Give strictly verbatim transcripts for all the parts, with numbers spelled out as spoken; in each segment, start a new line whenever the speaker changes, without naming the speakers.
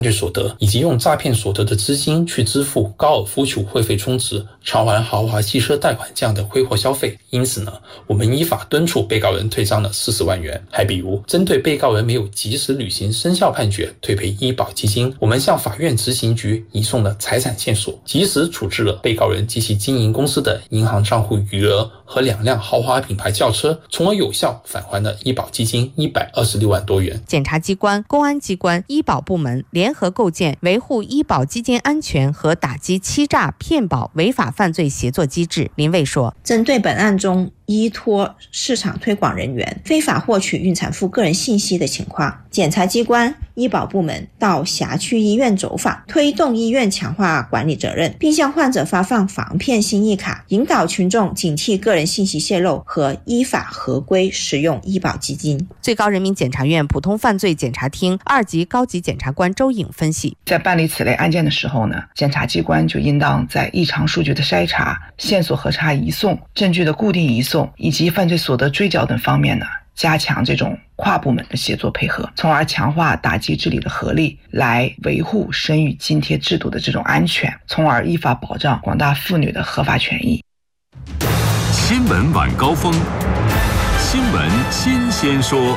罪所得，以及用诈骗所得的资金去支付高尔夫球会费充值、偿还豪华汽车贷款这样的挥霍消费。因此呢，我们依法敦促被告人退账了四十万元。还比如，针对被告人没有及时履行生效判决退赔医保基金，我们向法院执行局移送了财产线索，及时处置了被告人及其经营公司的银行账户余额和两辆豪华品牌轿车，从而有效返还了医保基金一百二十六万多元。
检察机关、公安机关、医保部门联合构建维护医保基金安全和打击欺诈骗保违法犯罪协作机制。林卫说，
针对本案中依托市场推广人员非法获取孕产妇个人信息的情况，检察机关、医保部门到辖区医院走访，推动医院强化管理责任，并向患者发放防骗心意卡，引导群众警惕个人信息泄露和依法合规使用医保基金。
最高人民检察院普通犯罪检察厅二级高级检察官周颖分析，
在办理此类案件的时候呢，检察机关就应当在异常数据的筛查、线索核查移送、证据的固定移送以及犯罪所得追缴等方面呢，加强这种跨部门的协作配合，从而强化打击治理的合力，来维护生育津贴制度的这种安全，从而依法保障广大妇女的合法权益。
新闻晚高峰，新闻新鲜说。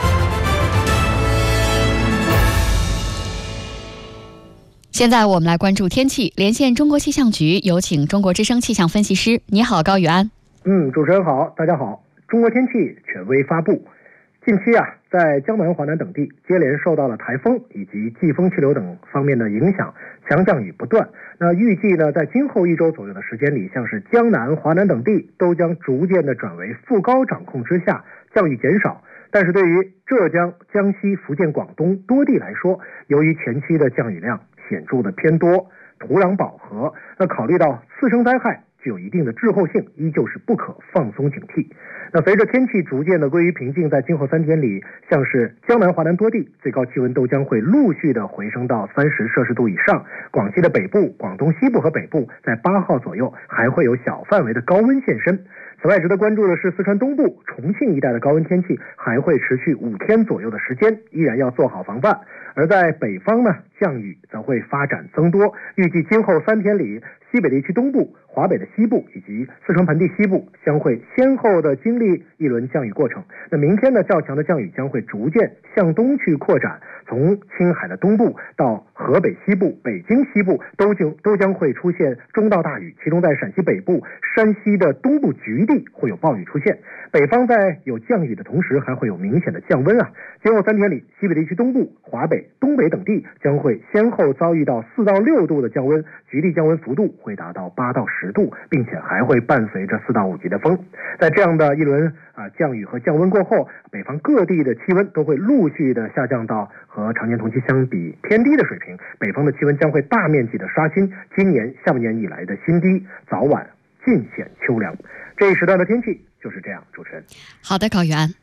现在我们来关注天气，连线中国气象局，有请中国之声气象分析师。你好，高宇安。
嗯，主持人好，大家好。中国天气权威发布，近期啊，在江南、华南等地接连受到了台风以及季风气流等方面的影响，强降雨不断。那预计呢，在今后一周左右的时间里，像是江南、华南等地都将逐渐的转为副高掌控之下，降雨减少。但是对于浙江、江西、福建、广东多地来说，由于前期的降雨量显著的偏多，土壤饱和，那考虑到次生灾害具有一定的滞后性，依旧是不可放松警惕。那随着天气逐渐的归于平静，在今后三天里，像是江南、华南多地最高气温都将会陆续的回升到三十摄氏度以上。广西的北部、广东西部和北部在八号左右还会有小范围的高温现身。此外，值得关注的是四川东部、重庆一带的高温天气还会持续五天左右的时间，依然要做好防范。而在北方呢，降雨则会发展增多，预计今后三天里，西北地区东部、华北的西部以及四川盆地西部将会先后的经历一轮降雨过程。那明天呢，较强的降雨将会逐渐向东去扩展，从青海的东部到河北西部、北京西部都将都将会出现中到大雨，其中在陕西北部、山西的东部局地会有暴雨出现。北方在有降雨的同时，还会有明显的降温啊。今后三天里，西北地区东部、华北、东北等地将会先后遭遇到四到六度的降温，局地降温幅度会达到八到十度，并且还会伴随着四到五级的风。在这样的一轮啊降雨和降温过后，北方各地的气温都会陆续的下降到和常年同期相比偏低的水平，北方的气温将会大面积的刷新今年下半年以来的新低，早晚尽显秋凉。这一时段的天气就是这样，主持人。
好的，高宇安。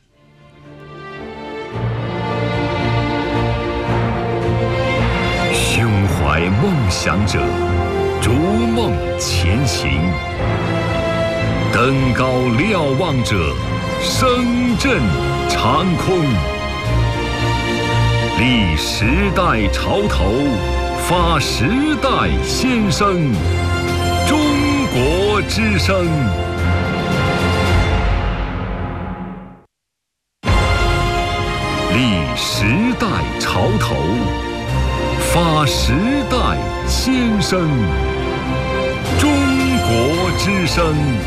胸怀梦想者，逐梦前行，登高瞭望者，声震长空。立时代潮头，发时代先声。中国之声。立时代潮头，发时代先声。中国之声。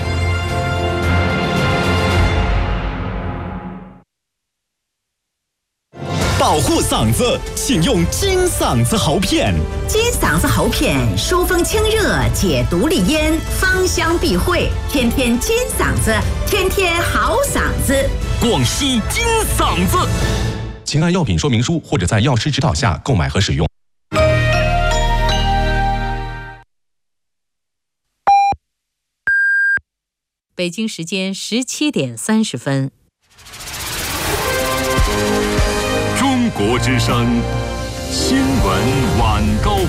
保护嗓子，请用金嗓子喉片。
金嗓子喉片疏风清热，解毒利咽，芳香避秽，天天金嗓子，天天好嗓子。
广西金嗓子。请按药品说明书或者在药师指导下购买和使用。
北京时间十七点三十分。
中国之声新闻晚高